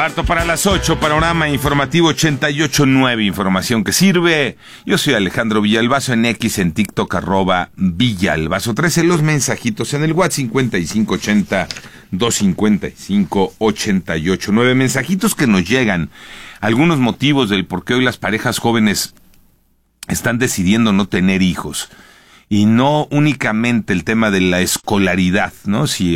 Cuarto para las 8, panorama informativo 88.9, información que sirve. Yo soy Alejandro Villalbazo, en X, en TikTok, @Villalbazo 13, los mensajitos en el WhatsApp 5580-255-889, mensajitos que nos llegan, algunos motivos del por qué hoy las parejas jóvenes están decidiendo no tener hijos. Y no únicamente el tema de la escolaridad, ¿no? Si